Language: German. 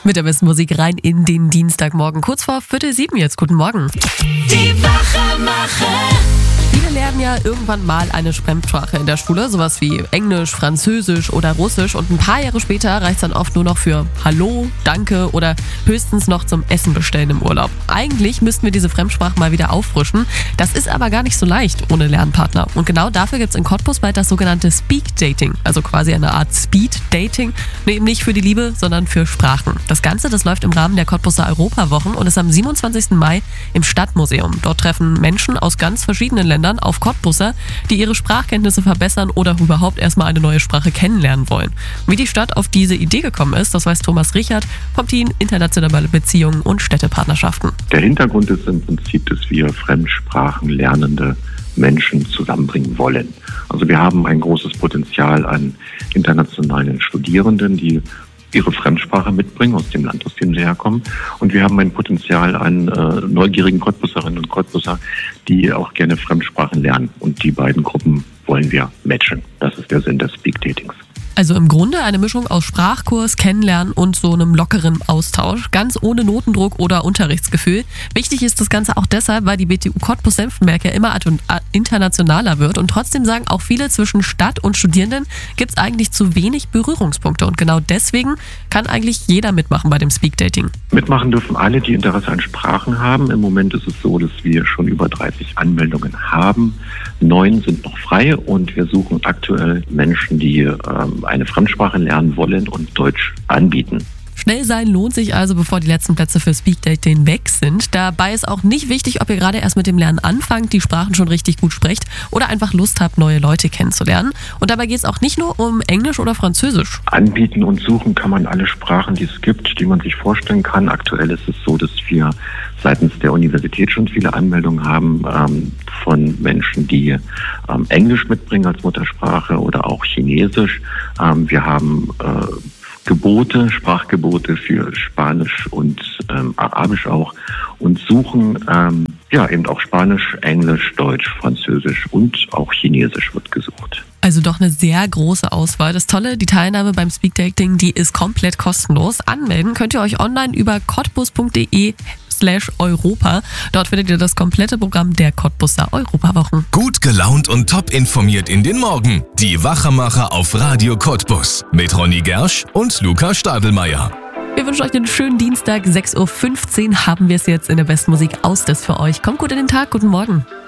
Mit der besten Musik rein in den Dienstagmorgen. Kurz vor 6:45 jetzt. Guten Morgen. Die Wachmacher. Viele lernen ja irgendwann mal eine Fremdsprache in der Schule, sowas wie Englisch, Französisch oder Russisch, und ein paar Jahre später reicht es dann oft nur noch für Hallo, Danke oder höchstens noch zum Essen bestellen im Urlaub. Eigentlich müssten wir diese Fremdsprache mal wieder auffrischen. Das ist aber gar nicht so leicht ohne Lernpartner. Und genau dafür gibt es in Cottbus bald das sogenannte Speak Dating, also quasi eine Art Speed Dating, eben nicht für die Liebe, sondern für Sprachen. Das Ganze, das läuft im Rahmen der Cottbuser Europawochen und ist am 27. Mai im Stadtmuseum. Dort treffen Menschen aus ganz verschiedenen Ländern auf Cottbuser, die ihre Sprachkenntnisse verbessern oder überhaupt erstmal eine neue Sprache kennenlernen wollen. Wie die Stadt auf diese Idee gekommen ist, das weiß Thomas Richard vom Team Internationale Beziehungen und Städtepartnerschaften. Der Hintergrund ist im Prinzip, dass wir Fremdsprachen lernende Menschen zusammenbringen wollen. Also wir haben ein großes Potenzial an internationalen Studierenden, die ihre Fremdsprache mitbringen aus dem Land, aus dem sie herkommen. Und wir haben ein Potenzial an neugierigen Cottbuserinnen und Cottbuser, die auch gerne Fremdsprachen lernen. Und die beiden Gruppen wollen wir matchen. Das ist der Sinn des Speak Datings. Also im Grunde eine Mischung aus Sprachkurs, Kennenlernen und so einem lockeren Austausch, ganz ohne Notendruck oder Unterrichtsgefühl. Wichtig ist das Ganze auch deshalb, weil die BTU Cottbus-Senftenberg ja immer internationaler wird, und trotzdem sagen auch viele, zwischen Stadt und Studierenden gibt es eigentlich zu wenig Berührungspunkte, und genau deswegen kann eigentlich jeder mitmachen bei dem Speak Dating. Mitmachen dürfen alle, die Interesse an Sprachen haben. Im Moment ist es so, dass wir schon über 30 Anmeldungen haben. 9 sind noch frei und wir suchen aktuell Menschen, die eine Fremdsprache lernen wollen und Deutsch anbieten. Schnell sein lohnt sich also, bevor die letzten Plätze für Speak Dating weg sind. Dabei ist auch nicht wichtig, ob ihr gerade erst mit dem Lernen anfangt, die Sprachen schon richtig gut sprecht oder einfach Lust habt, neue Leute kennenzulernen. Und dabei geht es auch nicht nur um Englisch oder Französisch. Anbieten und suchen kann man alle Sprachen, die es gibt, die man sich vorstellen kann. Aktuell ist es so, dass wir seitens der Universität schon viele Anmeldungen haben von Menschen, die Englisch mitbringen als Muttersprache oder auch Chinesisch. Wir haben Sprachgebote für Spanisch und Arabisch auch, und suchen eben auch Spanisch, Englisch, Deutsch, Französisch und auch Chinesisch wird gesucht. Also doch eine sehr große Auswahl. Das Tolle, die Teilnahme beim Speak Dating, die ist komplett kostenlos. Anmelden könnt ihr euch online über cottbus.de/Europa. Dort findet ihr das komplette Programm der Cottbuser Europawochen. Gut gelaunt und top informiert in den Morgen. Die Wachmacher auf Radio Cottbus mit Ronny Gersch und Luca Stadelmeier. Wir wünschen euch einen schönen Dienstag. 6:15 Uhr haben wir es jetzt in der besten Musik aus das für euch. Kommt gut in den Tag. Guten Morgen.